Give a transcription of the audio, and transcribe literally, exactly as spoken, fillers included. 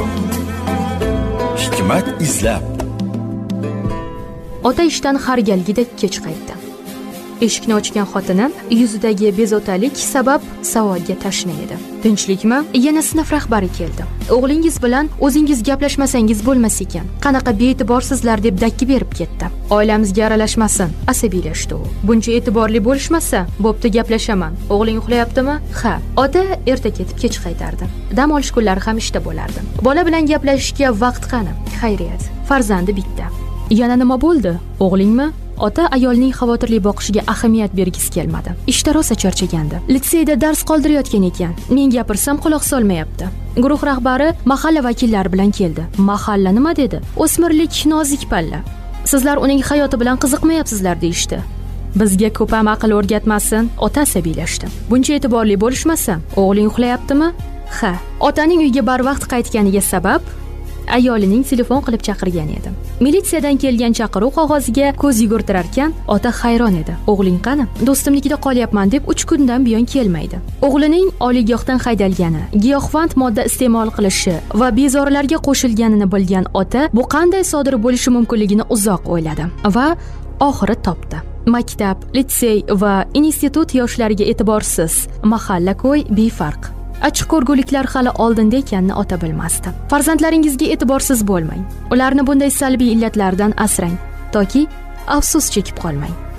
Hikmat izlab. Ota ishdan har galgidek kech qaytdi. Eshikni ochgan xotini yuzidagi bezovtalik sabab savolga tashna edi. Tinchlikmi? Yana sinf rahbari keldi. O'g'lingiz bilan o'zingiz gaplashmasangiz bo'lmas ekan. Qanaqa bee'tiborsizlar deb dakki berib ketdi. Oilamizga aralashmasin, asabiylashdi u. Buncha e'tiborli bo'lishmasa, bo'pti gaplashaman. O'g'ling uxlayaptimi? Ha. Ota erta ketib kech qaytardi. Dam olish kunlari ham ishda bo'lardi. Bola bilan gaplashishga vaqt qani? Xayriyat. Farzandi bitta. Yana nima bo'ldi? O'g'lingmi? Ota ayolning xavotirli boqishiga ahamiyat bergisi kelmadi. Ishda rosa charchagandi. Litseyda dars qoldirayotgan ekan. Men gapirsam quloq solmayapti. Guruh rahbari mahalla vakillari bilan keldi. Mahalla nima dedi? O'smirlik nozik palla. Sizlar uning hayoti bilan qiziqmayapsizlar deyishdi. Bizga ko'p ham aql o'rgatmasin, ota asabiylashdi. Buncha e'tiborli bo'lishmasa, o'g'ling uxlayaptimi? Ha. Otaning uyga barvaqt qaytganiga sabab ayolining telefon qilib chaqirgan edi. Militsiyadan kelgan chaqiruv qog'oziga ko'z yugurtirarkan, ota hayron edi. O'g'ling qani? Do'stimnikida qolyapman deb uch kundan buyon kelmaydi. O'g'lining oliygohdan haydalgani, giyohvand modda iste'mol qilishi va bezorilarga qo'shilganini bilgan ota bu qanday sodir bo'lishi mumkinligini uzoq o'yladi va oxiri topdi. Maktab, litsey va institut yoshlariga e'tiborsiz, mahalla-ko'y befarq. Achchiq ko'rguliklar hali oldinda ekanini ota bilmasdi. Farzandlaringizga e'tiborsiz bo'lmang. Ularni bunday salbiy illatlardan asrang, toki afsus chekib qolmang.